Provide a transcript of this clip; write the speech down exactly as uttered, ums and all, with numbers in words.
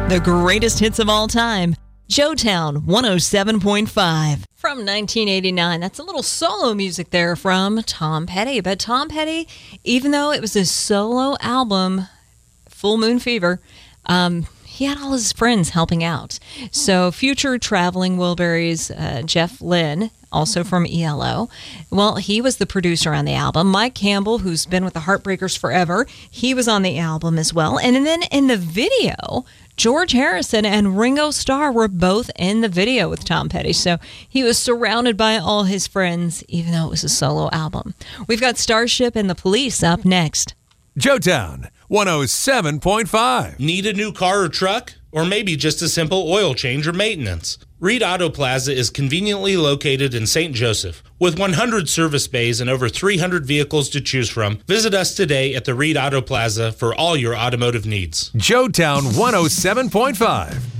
The greatest hits of all time. Joetown one oh seven point five. From nineteen eighty-nine. That's a little solo music there from Tom Petty. But Tom Petty, even though it was his solo album, Full Moon Fever, um, he had all his friends helping out. So future Traveling Wilburys, uh, Jeff Lynne, also from E L O. Well, he was the producer on the album. Mike Campbell, who's been with the Heartbreakers forever, he was on the album as well. And then in the video, George Harrison and Ringo Starr were both in the video with Tom Petty. So he was surrounded by all his friends, even though it was a solo album. We've got Starship and the Police up next. Joetown one oh seven point five. Need a new car or truck? Or maybe just a simple oil change or maintenance? Reed Auto Plaza is conveniently located in Saint Joseph. With one hundred service bays and over three hundred vehicles to choose from, visit us today at the Reed Auto Plaza for all your automotive needs. Joetown one oh seven point five.